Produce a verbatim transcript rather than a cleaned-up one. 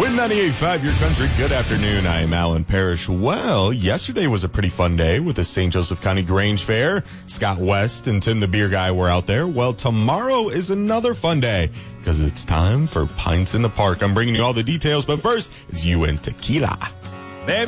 ninety-eight point five, your country. Good afternoon. I am Alan Parrish. Well, yesterday was a pretty fun day with the Saint Joseph County Grange Fair. Scott West and Tim the Beer Guy were out there. Well, tomorrow is another fun day because it's time for Pints in the Park. I'm bringing you all the details, but first, it's you and Tequila.